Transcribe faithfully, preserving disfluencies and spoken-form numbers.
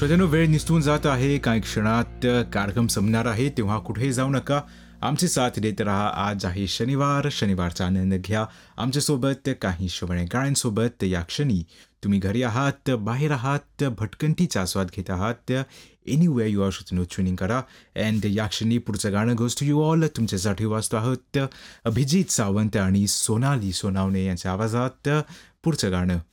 श्रोत्यांनो, वेळ निसटून जात आहे. काही क्षणात कार्यक्रम संपणार आहे, तेव्हा कुठेही जाऊ नका. आमची साथ देत राहा. आज आहे शनिवार. शनिवारचा आनंद घ्या आमच्यासोबत काही श्रवणे गाण्यांसोबत. या क्षणी तुम्ही घरी आहात, बाहेर आहात, भटकंतीचा आस्वाद घेत आहात. एनिवे यू आर श्रोत्यांनो, ट्युनिंग करा. अँड या क्षणी पुढचं गाणं गोज टू यू ऑल. तुमच्यासाठी वाचतो आहोत अभिजित सावंत आणि सोनाली सोनावणे यांच्या आवाजात. पुढचं गाणं